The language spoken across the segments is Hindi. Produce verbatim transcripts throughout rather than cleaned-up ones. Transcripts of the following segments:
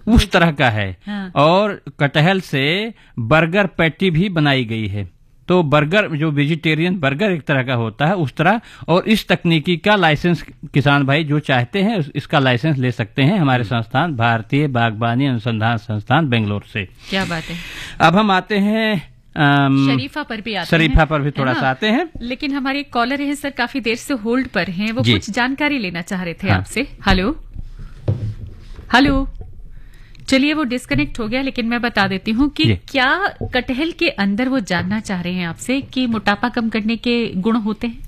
उस तरह का है। हाँ। और कटहल से बर्गर पैटी भी बनाई गई है। तो बर्गर जो वेजिटेरियन बर्गर एक तरह का होता है उस तरह। और इस तकनीकी का लाइसेंस किसान भाई जो चाहते हैं इसका लाइसेंस ले सकते हैं हमारे संस्थान भारतीय बागवानी अनुसंधान संस्थान बेंगलोर से। क्या बात है। अब हम आते हैं शरीफा पर भी आते शरीफा हैं, पर भी थोड़ा सा आते हैं। लेकिन हमारे कॉलर हैं सर, काफी देर से होल्ड पर हैं, वो कुछ जानकारी लेना चाह रहे थे हाँ। आपसे। हेलो हेलो, चलिए वो डिस्कनेक्ट हो गया, लेकिन मैं बता देती हूँ कि क्या कटहल के अंदर वो जानना चाह रहे हैं आपसे कि मोटापा कम करने के गुण होते हैं,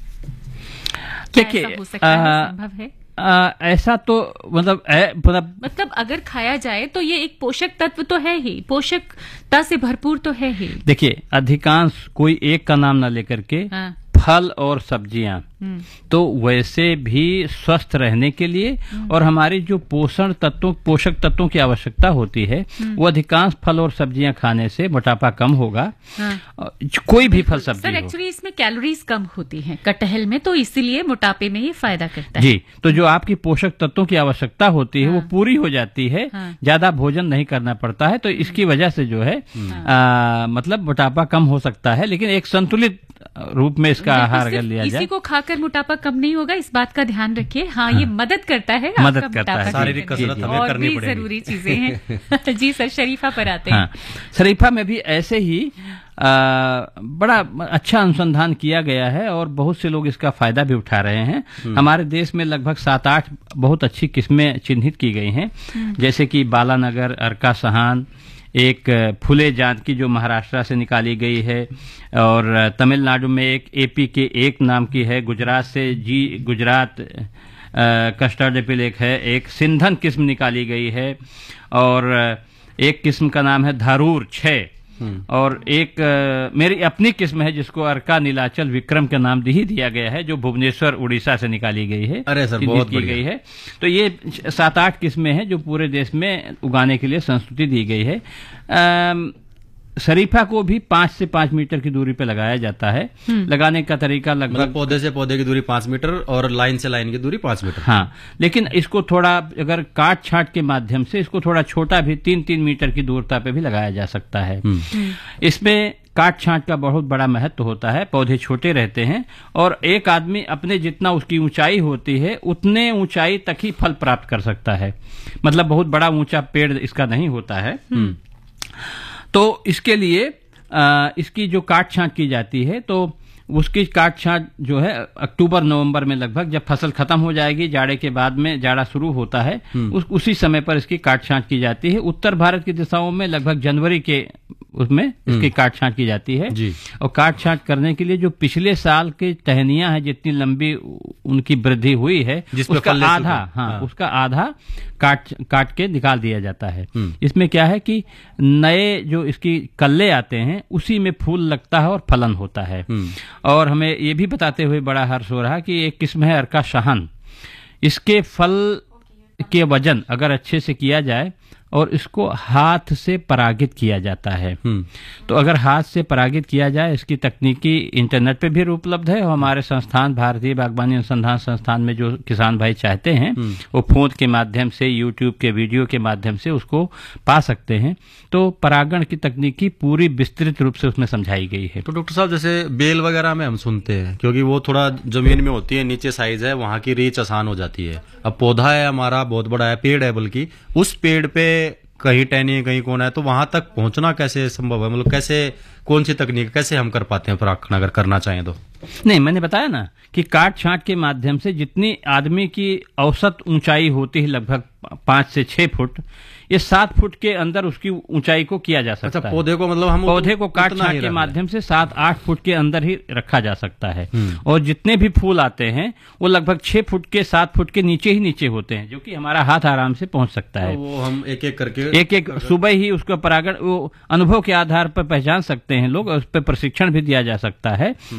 क्या ऐसा हो सकता है, संभव है? आ, ऐसा तो मतलब मतलब मतलब अगर खाया जाए तो ये एक पोषक तत्व तो है ही, पोषकता से भरपूर तो है ही। देखिए अधिकांश कोई एक का नाम ना लेकर के हाँ। फल और सब्जियां तो वैसे भी स्वस्थ रहने के लिए और हमारी जो पोषण तत्वों पोषक तत्वों की आवश्यकता होती है वो अधिकांश फल और सब्जियां खाने से मोटापा कम होगा। हाँ। कोई भी फल सब्जी सर एक्चुअली इसमें कैलोरीज कम होती हैं कटहल में, तो इसीलिए मोटापे में ये फायदा करता है। जी, तो जो आपकी पोषक तत्वों की आवश्यकता होती है हाँ। वो पूरी हो जाती है। हाँ। ज्यादा भोजन नहीं करना पड़ता है, तो इसकी वजह से जो है आ, मतलब मोटापा कम हो सकता है, लेकिन एक संतुलित रूप में इसका आहार अगर लिया जाए। इसी को खाकर मोटापा कम नहीं होगा, इस बात का ध्यान रखिए। हाँ, हाँ, ये मदद करता है, मदद करता है, शारीरिक कसरत हमें और करनी भी पड़ेगी। जरूरी चीजें हैं। जी सर, शरीफा पर आते हैं। हाँ, शरीफा में भी ऐसे ही आ, बड़ा अच्छा अनुसंधान किया गया है और बहुत से लोग इसका फायदा भी उठा रहे हैं। हमारे देश में लगभग सात आठ बहुत अच्छी किस्में चिन्हित की गई हैं, जैसे कि बालानगर, अर्का सहान, एक फुले जात की जो महाराष्ट्र से निकाली गई है, और तमिलनाडु में एक एपी के एक नाम की है, गुजरात से जी गुजरात कस्टर्ड एपिल एक है, एक सिंधन किस्म निकाली गई है, और एक किस्म का नाम है धारूर छह, और एक आ, मेरी अपनी किस्म है जिसको अर्का नीलाचल विक्रम के नाम ही दिया गया है, जो भुवनेश्वर उड़ीसा से निकाली गई है। अरे सर, बहुत की गई है। तो ये सात आठ किस्में हैं जो पूरे देश में उगाने के लिए संस्तुति दी गई है। आ, शरीफा को भी पांच से पांच मीटर की दूरी पे लगाया जाता है। लगाने का तरीका लगभग मतलब पौधे से पौधे की दूरी पांच मीटर और लाइन से लाइन की दूरी पांच मीटर। हाँ, लेकिन इसको थोड़ा अगर काट छांट के माध्यम से इसको थोड़ा छोटा भी तीन तीन मीटर की दूरता पे भी लगाया जा सकता है। इसमें काट छांट का बहुत बड़ा महत्व होता है, पौधे छोटे रहते हैं और एक आदमी अपने जितना उसकी ऊंचाई होती है उतने ऊंचाई तक ही फल प्राप्त कर सकता है। मतलब बहुत बड़ा ऊंचा पेड़ इसका नहीं होता है। तो इसके लिए आ, इसकी जो काट छांट की जाती है तो उसकी काट छांट जो है अक्टूबर नवंबर में लगभग जब फसल खत्म हो जाएगी, जाड़े के बाद में जाड़ा शुरू होता है, उस, उसी समय पर इसकी काट छांट की जाती है। उत्तर भारत की दिशाओं में लगभग जनवरी के उसमें इसकी काट छांट की जाती है जी। और काट छांट करने के लिए जो पिछले साल की टहनियां हैं जितनी लंबी उनकी वृद्धि हुई है उसका आधा हाँ, हाँ उसका आधा काट काट के निकाल दिया जाता है। इसमें क्या है कि नए जो इसकी कल्ले आते हैं उसी में फूल लगता है और फलन होता है। और हमें ये भी बताते हुए बड़ा हर्ष हो रहा कि एक किस्म है अर्का शाहन, इसके फल के वजन अगर अच्छे से किया जाए और इसको हाथ से परागित किया जाता है, तो अगर हाथ से परागित किया जाए, इसकी तकनीकी इंटरनेट पे भी उपलब्ध है और हमारे संस्थान भारतीय बागवानी अनुसंधान संस्थान में जो किसान भाई चाहते हैं वो फोन के माध्यम से यूट्यूब के वीडियो के माध्यम से उसको पा सकते हैं। तो परागण की तकनीकी पूरी विस्तृत रूप से उसमें समझाई गई है। तो डॉक्टर साहब जैसे बेल वगैरह में हम सुनते हैं क्योंकि वो थोड़ा जमीन में होती है, नीचे साइज है, वहां की रीच आसान हो जाती है। अब पौधा है हमारा बहुत बड़ा है, पेड़ है, बल्कि उस पेड़ पे कहीं टहनी है कहीं कोना है, तो वहां तक पहुंचना कैसे संभव है? मतलब कैसे, कौन सी तकनीक कैसे हम कर पाते हैं परागण अगर करना चाहें तो? नहीं, मैंने बताया ना कि काट छांट के माध्यम से जितनी आदमी की औसत ऊंचाई होती है लगभग पांच से छह फुट, ये सात फुट के अंदर उसकी ऊंचाई को किया जा सकता अच्छा, है। पौधे को मतलब हम पौधे को काट छांट के माध्यम से सात आठ फुट के अंदर ही रखा जा सकता है। और जितने भी फूल आते हैं वो लगभग छह फुट के सात फुट के नीचे ही नीचे होते हैं, जो कि हमारा हाथ आराम से पहुंच सकता है। तो वो हम एक एक करके एक एक सुबह ही उसका परागण वो अनुभव के आधार पर पहचान सकते हैं लोग, और उस पर प्रशिक्षण भी दिया जा सकता है जो किसान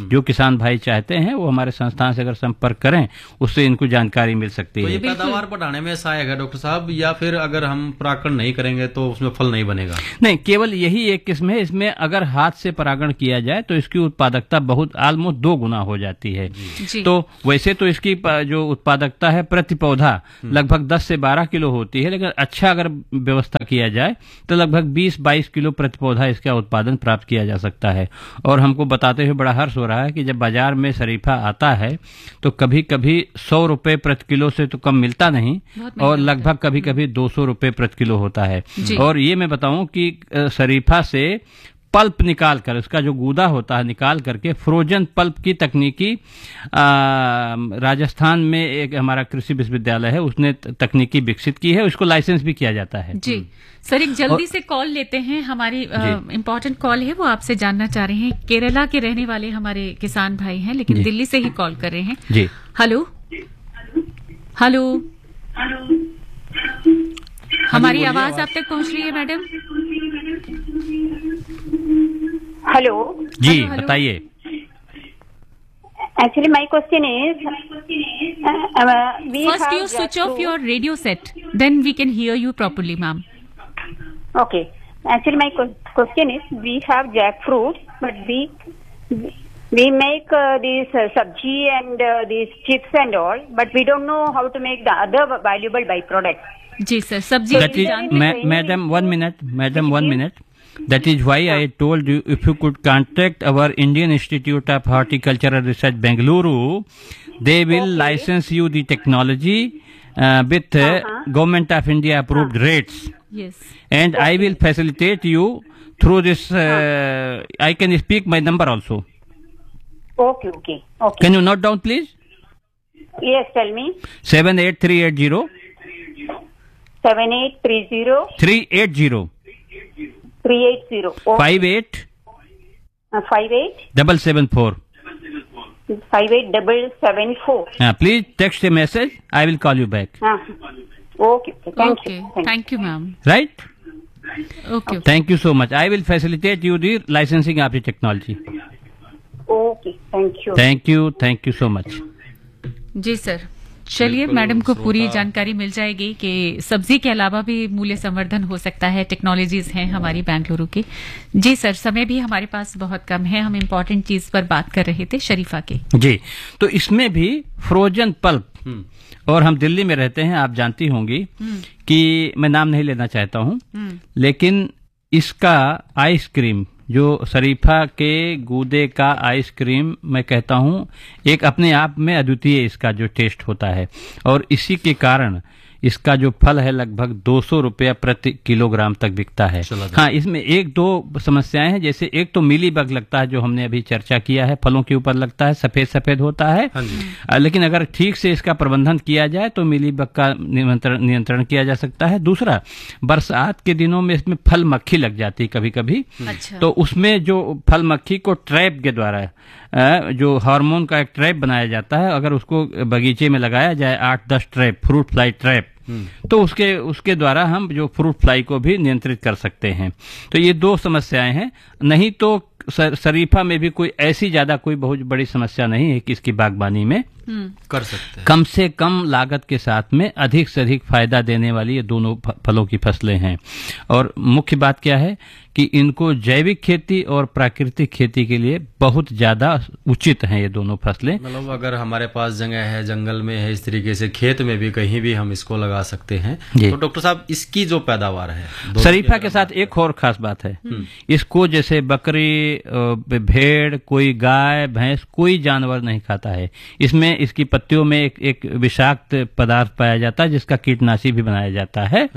किसान भाई चाहते हैं वो हमारे संस्थान से अगर संपर्क करें, उससे इनको जानकारी मिल सकती तो है। ये पैदावार बढ़ाने में सहायक है डॉक्टर साहब, या फिर अगर हम परागण नहीं करेंगे तो उसमें फल नहीं बनेगा? नहीं, केवल यही एक किस्म है। इसमें अगर हाथ से परागण किया जाए तो इसकी उत्पादकता बहुत ऑलमोस्ट दो गुना हो जाती है। जी। तो वैसे तो इसकी जो उत्पादकता है प्रति पौधा लगभग दस से बारह किलो होती है, लेकिन अच्छा अगर व्यवस्था किया जाए तो लगभग बीस बाईस किलो प्रति पौधा इसका उत्पादन प्राप्त किया जा सकता है। और हमको बताते हुए बड़ा हर्ष हो रहा है कि जब बाजार में शरीफा आता है तो कभी कभी सौ रुपए प्रति किलो से तो कम मिलता नहीं, और लगभग कभी कभी दो सौ रुपए प्रति किलो होता है। और ये मैं बताऊं कि शरीफा से पल्प निकाल कर, उसका जो गूदा होता है निकाल करके फ्रोजन पल्प की तकनीकी आ, राजस्थान में एक हमारा कृषि विश्वविद्यालय है, उसने तकनीकी विकसित की है, उसको लाइसेंस भी किया जाता है। जी सर, एक जल्दी से कॉल लेते हैं। हमारी इम्पोर्टेंट कॉल है, वो आपसे जानना चाह रहे हैं। केरला के रहने वाले हमारे किसान भाई हैं, लेकिन दिल्ली से ही कॉल कर रहे हैं। जी हेलो हेलो, हमारी आवाज आप तक पहुंच रही है मैडम? हेलो जी, बताइए। Actually my question is, first you switch off your radio set, then we can hear you properly ma'am. Okay, actually my question is, we have jackfruit but we we make uh, this uh, sabji and uh, these chips and all, but we don't know how to make the other valuable byproducts. Ji sir, सब्जी madam one minute madam one minute That is why I told you if you could contact our Indian Institute of Horticultural Research, Bengaluru, they will okay. license you the technology uh, with uh, uh-huh. Government of India approved uh-huh. rates. Yes. And okay. I will facilitate you through this. Uh, uh-huh. I can speak my number also. Okay, okay, okay. Can you note down, please? Yes, tell me. Seven eight three eight zero. Seven eight three zero. Three eight zero. Three eight zero. Okay. Five eight. Uh, five eight. Double seven four. Five eight double seven four. Uh, please text a message. I will call you back. Uh, okay. Thank okay. you. Thank, Thank you, ma'am. Right. Okay. Thank you so much. I will facilitate you the licensing of the technology. Okay. Thank you. Thank you. Thank you so much. Ji sir, चलिए मैडम को पूरी जानकारी मिल जाएगी कि सब्जी के अलावा भी मूल्य संवर्धन हो सकता है, टेक्नोलॉजीज हैं हमारी बेंगलुरु की। जी सर, समय भी हमारे पास बहुत कम है, हम इम्पोर्टेंट चीज पर बात कर रहे थे, शरीफा की। जी, तो इसमें भी फ्रोजन पल्प, और हम दिल्ली में रहते हैं, आप जानती होंगी कि मैं नाम नहीं लेना चाहता हूं, लेकिन इसका आइसक्रीम, जो शरीफा के गूदे का आइसक्रीम मैं कहता हूं, एक अपने आप में अद्वितीय इसका जो टेस्ट होता है, और इसी के कारण इसका जो फल है लगभग दो सौ रुपया प्रति किलोग्राम तक बिकता है। हाँ, इसमें एक दो समस्याएं हैं, जैसे एक तो मिली बग लगता है, जो हमने अभी चर्चा किया है, फलों के ऊपर लगता है, सफेद सफेद होता है। हाँ, लेकिन अगर ठीक से इसका प्रबंधन किया जाए तो मिली बग का नियंत्रण नियंत्रण किया जा सकता है। दूसरा, बरसात के दिनों में इसमें फल मक्खी लग जाती है कभी कभी। अच्छा। तो उसमें जो फल मक्खी को ट्रैप के द्वारा, जो हार्मोन का एक ट्रैप बनाया जाता है, अगर उसको बगीचे में लगाया जाए आठ दस ट्रैप, फ्रूट फ्लाई ट्रैप, तो उसके उसके द्वारा हम जो फ्रूट फ्लाई को भी नियंत्रित कर सकते हैं। तो ये दो समस्याएं हैं, नहीं तो शरीफा में भी कोई ऐसी ज्यादा कोई बहुत बड़ी समस्या नहीं है कि इसकी बागबानी में कर सकते हैं। कम से कम लागत के साथ में अधिक से अधिक फायदा देने वाली ये दोनों फलों की फसलें हैं। और मुख्य बात क्या है कि इनको जैविक खेती और प्राकृतिक खेती के लिए बहुत ज्यादा उचित हैं ये दोनों फसलें। मतलब अगर हमारे पास जगह है, जंगल में है, इस तरीके से खेत में भी कहीं भी हम इसको लगा सकते हैं। तो डॉक्टर साहब, इसकी जो पैदावार है शरीफा के साथ एक और खास बात है, इसको जैसे बकरी, भेड़, कोई गाय, भैंस, कोई जानवर नहीं खाता है। इसमें इसकी पत्तियों में एक, एक विषाक्त पदार्थ पाया जाता है जिसका कीटनाशी भी बनाया जाता है।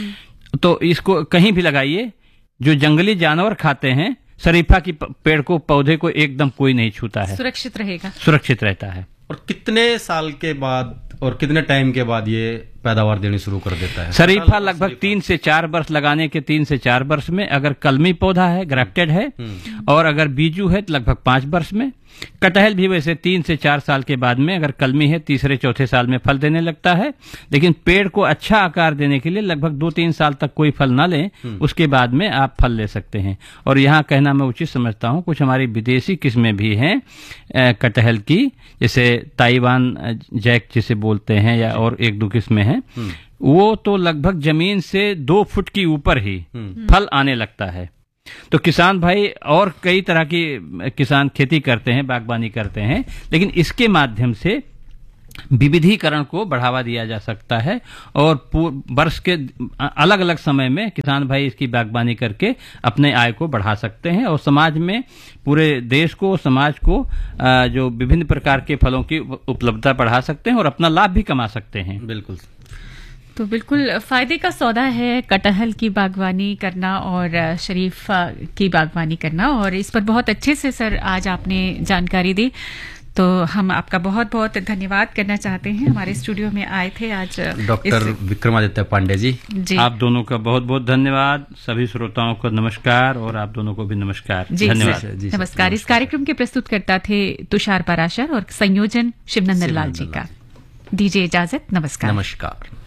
तो इसको कहीं भी लगाइए, जो जंगली जानवर खाते हैं, शरीफा की पेड़ को, पौधे को एकदम कोई नहीं छूता है, सुरक्षित रहेगा, सुरक्षित रहता है। और कितने साल के बाद और कितने टाइम के बाद ये पैदावार देनी शुरू कर देता है? शरीफा लगभग तीन से चार वर्ष लगाने के तीन से चार वर्ष में, अगर कलमी पौधा है, ग्राफ्टेड है, और अगर बीजू है तो लगभग पांच वर्ष में, कटहल भी वैसे तीन से चार साल के बाद में, अगर कलमी है, तीसरे चौथे साल में फल देने लगता है। लेकिन पेड़ को अच्छा आकार देने के लिए लगभग दो तीन साल तक कोई फल ना लें, उसके बाद में आप फल ले सकते हैं। और यहाँ कहना मैं उचित समझता हूँ, कुछ हमारी विदेशी किस्में भी हैं कटहल की, जैसे ताइवान जैक जिसे बोलते हैं, या और एक दो किस्में हैं, वो तो लगभग जमीन से दो फुट की ऊपर ही फल आने लगता है। तो किसान भाई और कई तरह की किसान खेती करते हैं, बागवानी करते हैं, लेकिन इसके माध्यम से विविधीकरण को बढ़ावा दिया जा सकता है और वर्ष के अलग अलग समय में किसान भाई इसकी बागवानी करके अपने आय को बढ़ा सकते हैं और समाज में, पूरे देश को, समाज को जो विभिन्न प्रकार के फलों की उपलब्धता बढ़ा सकते हैं और अपना लाभ भी कमा सकते हैं। बिल्कुल, तो बिल्कुल फायदे का सौदा है कटहल की बागवानी करना और शरीफ की बागवानी करना, और इस पर बहुत अच्छे से सर आज आपने जानकारी दी। तो हम आपका बहुत बहुत धन्यवाद करना चाहते हैं, हमारे स्टूडियो में आए थे आज डॉक्टर विक्रमादित्य पांडे जी। जी, आप दोनों का बहुत बहुत धन्यवाद। सभी श्रोताओं को नमस्कार और आप दोनों को भी नमस्कार। धन्यवाद। नमस्कार। इस कार्यक्रम के प्रस्तुतकर्ता थे तुषार पाराशर और संयोजन शिवनंदन लाल जी का। दीजिए इजाजत। नमस्कार। नमस्कार।